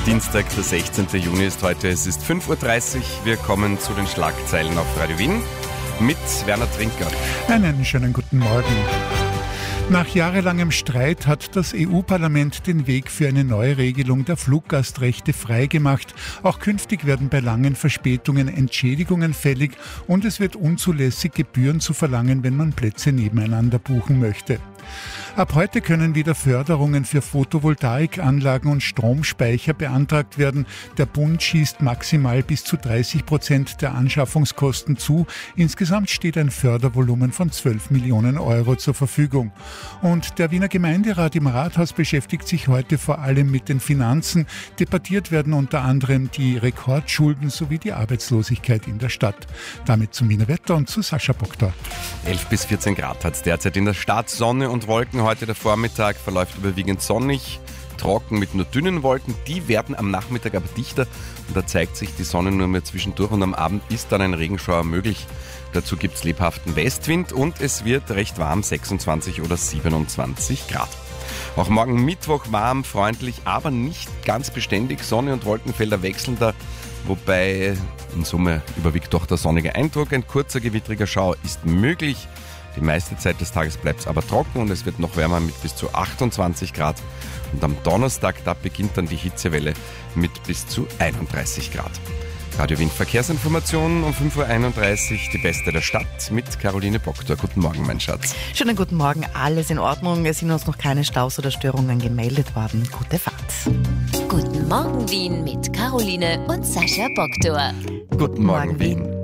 Dienstag, der 16. Juni ist heute. Es ist 5.30 Uhr. Wir kommen zu den Schlagzeilen auf Radio Wien mit Werner Trinker. Einen schönen guten Morgen. Nach jahrelangem Streit hat das EU-Parlament den Weg für eine Neuregelung der Fluggastrechte freigemacht. Auch künftig werden bei langen Verspätungen Entschädigungen fällig und es wird unzulässig, Gebühren zu verlangen, wenn man Plätze nebeneinander buchen möchte. Ab heute können wieder Förderungen für Photovoltaikanlagen und Stromspeicher beantragt werden. Der Bund schießt maximal bis zu 30% der Anschaffungskosten zu. Insgesamt steht ein Fördervolumen von 12 Millionen Euro zur Verfügung. Und der Wiener Gemeinderat im Rathaus beschäftigt sich heute vor allem mit den Finanzen. Debattiert werden unter anderem die Rekordschulden sowie die Arbeitslosigkeit in der Stadt. Damit zum Wiener Wetter und zu Sascha Boktor. 11 bis 14 Grad hat es derzeit in der Stadt. Sonne und Wolken. Heute der Vormittag verläuft überwiegend sonnig, trocken mit nur dünnen Wolken. Die werden am Nachmittag aber dichter und da zeigt sich die Sonne nur mehr zwischendurch und am Abend ist dann ein Regenschauer möglich. Dazu gibt es lebhaften Westwind und es wird recht warm, 26 oder 27 Grad. Auch morgen Mittwoch warm, freundlich, aber nicht ganz beständig. Sonne und Wolkenfelder wechseln da, wobei in Summe überwiegt doch der sonnige Eindruck. Ein kurzer gewittriger Schauer ist möglich. Die meiste Zeit des Tages bleibt es aber trocken und es wird noch wärmer mit bis zu 28 Grad. Und am Donnerstag, da beginnt dann die Hitzewelle mit bis zu 31 Grad. Radio Wien Verkehrsinformationen um 5.31 Uhr, die beste der Stadt mit Caroline Boktor. Guten Morgen, mein Schatz. Schönen guten Morgen, alles in Ordnung. Es sind uns noch keine Staus oder Störungen gemeldet worden. Gute Fahrt. Guten Morgen Wien mit Caroline und Sascha Boktor. Guten Morgen, Wien.